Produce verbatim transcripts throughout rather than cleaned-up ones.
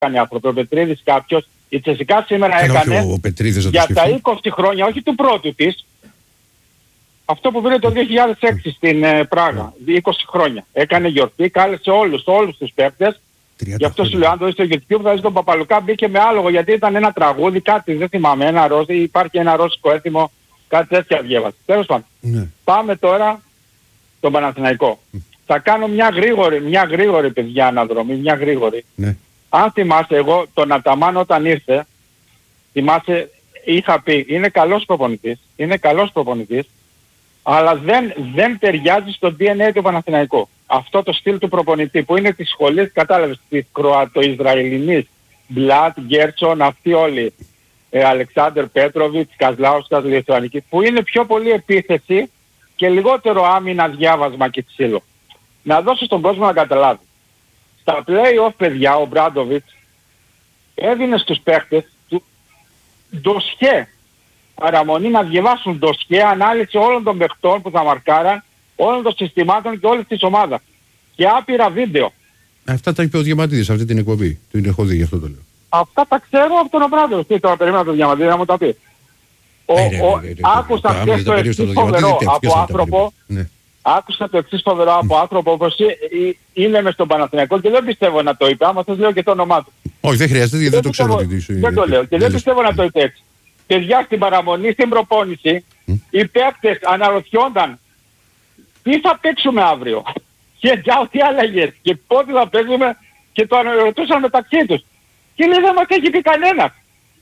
έκανε άνθρωποι, ο Πετρίδης κάποιος, η Τσεσικά σήμερα Καλά, έκανε ο, ο για τα είκοσι χρόνια, όχι του πρώτου της, αυτό που πήρε το δύο χιλιάδες έξι στην ε, Πράγα, είκοσι χρόνια. Έκανε γιορτή, κάλεσε όλους, όλους τους παίκτες. Γι' αυτό σου λέω, αν το δεις στο YouTube θα δεις τον Παπαλουκά, μπήκε με άλογο γιατί ήταν ένα τραγούδι, κάτι δεν θυμάμαι, ένα ρώσι, υπάρχει ένα ρώσικο έθιμο, κάτι τέτοια διέβασε. Τέλος πάντων. Ναι. Πάμε τώρα στον Παναθηναϊκό. Mm. Θα κάνω μια γρήγορη, μια γρήγορη παιδιά αναδρομή, μια γρήγορη. Ναι. Αν θυμάσαι εγώ, τον Αταμάν όταν ήρθε, θυμάσαι, είχα πει, είναι καλός προπονητής, είναι καλός προπονητής, αλλά δεν, δεν ταιριάζει στο ντι εν έι του Παναθηναϊκού. Αυτό το στυλ του προπονητή που είναι της σχολής, κατάλαβες, της Κροατο-Ισραηλινής, Μπλατ, Γκέρτσον, αυτοί όλοι, ε, Αλεξάνδερ Πέτροβιτς, Καζλάουσκας, Λιθουανική, που είναι πιο πολύ επίθεση και λιγότερο άμυνα, διάβασμα και ξύλο. Να δώσω στον κόσμο να καταλάβει. Στα play-off, παιδιά, ο Μπράντοβιτς έδινε στους παίχτες του ντοσιέ, παραμονή να διαβάσουν ντοσιέ, ανάλυση όλων των παιχτών που θα μαρκάραν, όλων των συστημάτων και όλης της ομάδας. Και άπειρα βίντεο. Αυτά τα είπε ο Διαμαντίδης αυτή την εκπομπή. Την έχω δει, γι' αυτό το λέω. Αυτά τα ξέρω από τον Μπράντοβιτς. Τι τώρα περίμενα τον Διαμαντίδη να μου τα πει. Άκουσα χθες το εξής φοβερό από άνθρωπο. Άκουσα το εξής φοβερό από άνθρωπο όπως είναι μες στον Παναθηναϊκό και δεν πιστεύω να το είπε. Άμα σας λέω και το όνομά του. Όχι, δεν χρειάζεται γιατί δεν το ξέρω. Δεν το λέω και δεν πιστεύω να το είπε έτσι. Παιδιά, στην παραμονή, στην προπόνηση, οι παίκτες αναρωτιόνταν τι θα παίξουμε αύριο και τι άλλαγες και πότε θα παίζουμε και το αναρωτούσαν μεταξύ τους. Και λέει δεν μας έχει πει κανένας.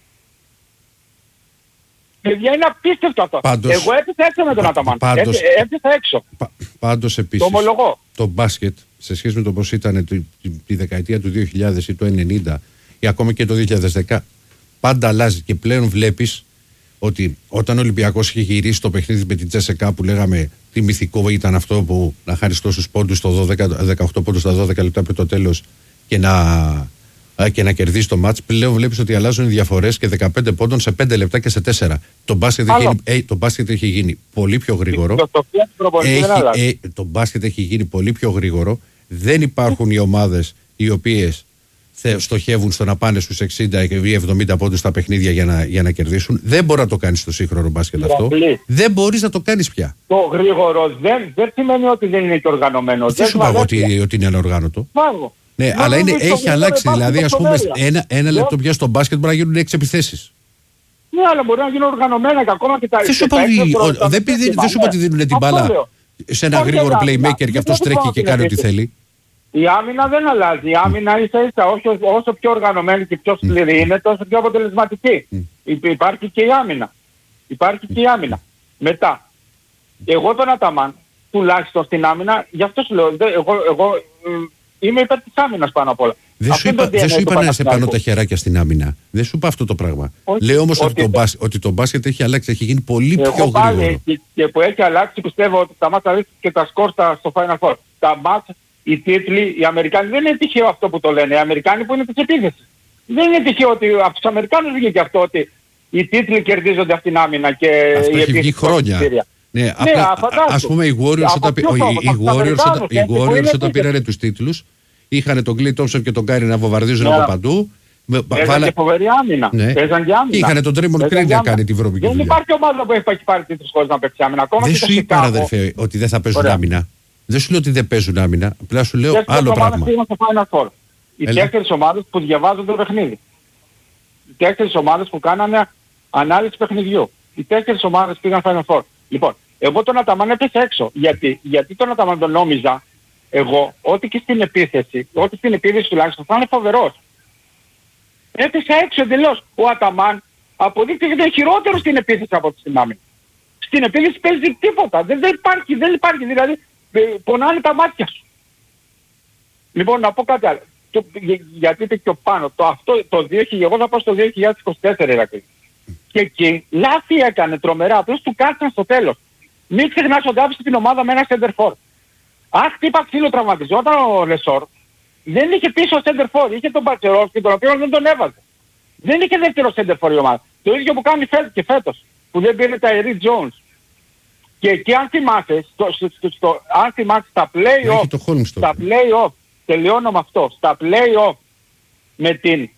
Παιδιά, είναι απίστευτο αυτό. Πάντως, εγώ έπισα έξω με τον Αταμάν. Έπισα έξω. Πα, πάντως επίσης, το ομολογώ. Το μπάσκετ σε σχέση με το πώς ήταν τη, τη, τη δεκαετία του δύο χιλιάδες ή του ενενήντα ή ακόμα και το δύο χιλιάδες δέκα, πάντα αλλάζει και πλέον βλέπεις ότι όταν ο Ολυμπιακός είχε γυρίσει το παιχνίδι με την Τσέσεκα που λέγαμε τι μυθικό ήταν αυτό που να χάνεις τόσους πόντους στο δώδεκα, δεκαοκτώ πόντους στα δώδεκα λεπτά πριν το τέλος και να, και να κερδίσει το μάτς, πλέον βλέπεις ότι αλλάζουν οι διαφορές και δεκαπέντε πόντων σε πέντε λεπτά και σε τέσσερα. Το μπάσκετ, έχει, ε, το μπάσκετ έχει γίνει πολύ πιο γρήγορο. Το, το, έχει, ε, το μπάσκετ έχει γίνει πολύ πιο γρήγορο. Δεν υπάρχουν οι ομάδες οι οποίες στοχεύουν στο να πάνε στους εξήντα ή εβδομήντα πόντους στα παιχνίδια για να, για να κερδίσουν. Δεν μπορεί να το κάνεις στο σύγχρονο μπάσκετ αυτό. Πολύ. Δεν μπορείς να το κάνεις πια. Το γρήγορο δεν, δεν σημαίνει ότι δεν είναι και οργανωμένο. Δεν σου είπα ότι, ότι είναι ανοργάνωτο. Πάγω. Ναι, αλλά είναι, έχει αλλάξει. Δηλαδή, ας πούμε, ένα, ένα λεπτό πια στο μπάσκετ μπορεί να γίνουν έξι επιθέσεις. Ναι, αλλά μπορεί να γίνουν οργανωμένα και ακόμα και τα δεν σου είπα ότι δίνουν την μπάλα σε ένα γρήγορο playmaker και αυτό τρέχει και κάνει ό,τι θέλει. Η άμυνα δεν αλλάζει. Η άμυνα ίσα ίσα όσο, όσο πιο οργανωμένη και πιο σκληρή mm. είναι, τόσο πιο αποτελεσματική. Mm. Υπάρχει και η άμυνα. Υπάρχει mm. και η άμυνα. Μετά, εγώ τον Αταμάν, τουλάχιστον στην άμυνα, γι' αυτό σου λέω, εγώ, εγώ ε, είμαι υπέρ της άμυνας πάνω απ' όλα. Δεν σου είπα, δεν σου είπα να σε πάνω τα χεράκια στην άμυνα. Δεν σου είπα αυτό το πράγμα. Όχι, λέω όμως ότι, το μπάσκετ, ότι το μπάσκετ έχει αλλάξει, έχει γίνει πολύ εγώ πιο γρήγορο. Και, και που έχει αλλάξει πιστεύω ότι τα μάτσα ρίχνουν και τα σκόρτα στο Final Four. Τα μάτσα, οι τίτλοι, οι Αμερικάνοι δεν είναι τυχαίο αυτό που το λένε. Οι Αμερικάνοι που είναι της επίθεσης. Δεν είναι τυχαίο ότι από τους Αμερικάνους βγήκε αυτό ότι οι τίτλοι κερδίζονται αυτήν την άμυνα και αυτό η έχει βγει χρόνια. Ναι, ναι, απλά, ας πούμε οι Warriors όταν, οι Warriors όταν πήραν τους τίτλους είχαν τον Κλέι Τόμψον και τον Κάρι να βομβαρδίζουν yeah. από παντού. Παίζαν Βάλα... και φοβερή άμυνα. Ναι. Παίζαν και άμυνα. Είχαν τον Τρίμον Κρέιν να κάνει την βρώμικη δουλειά. Δεν υπάρχει ομάδα που έχει πάρει τίτλους χωρίς να παίξει άμυνα. Ακόμα δεν σου είπα, αδερφέ, ότι δεν θα παίζουν Ωραία. άμυνα. Δεν σου λέω ότι δεν παίζουν άμυνα. Απλά σου λέω άλλο πράγμα. Οι τέσσερις ομάδες που διαβάζουν το παιχνίδι. Οι τέσσερις ομάδες που κάνανε ανάλυση παιχνιδιού. Οι τέσσερις ομάδες πήγαν Final Four. Λοιπόν, εγώ τον Αταμάν έπεσα έξω. Γιατί, γιατί τον Αταμάν τον νόμιζα εγώ ότι και στην επίθεση, ότι στην επίθεση τουλάχιστον θα είναι φοβερός. Έπεσα έξω εντελώς. Ο Αταμάν αποδείχθηκε ότι είναι χειρότερο στην επίθεση από την άμυνα. Στην επίθεση παίζει τίποτα. Δεν, δεν υπάρχει, δεν υπάρχει. Δηλαδή πονάνε τα μάτια σου. Λοιπόν, να πω κάτι άλλο. Το, για, γιατί είπε και ο πάνω. Το, αυτό, το δύο χιλιάδες, εγώ θα πάω στο δύο χιλιάδες είκοσι τέσσερα Ηρακλή. Και εκεί λάθη έκανε τρομερά. Απλώς του κάτσαν στο τέλος. Μην ξεχνάς ότι άφησε την ομάδα με ένα center for. Αν χτύπα ξύλο τραυματιζόταν ο Λεσόρ, δεν είχε πίσω center for. Είχε τον Πατσερόφσκι, τον οποίο δεν τον έβαζε. Δεν είχε δεύτερο center for η ομάδα. Το ίδιο που κάνει φέτος και φέτος. Που δεν πήρε τα Ερή Jones. Και εκεί αν θυμάσαι, στο, στο, στο, στο, αν θυμάσαι στα play-off, στα play-off, τελειώνω με αυτό, στα play-off με την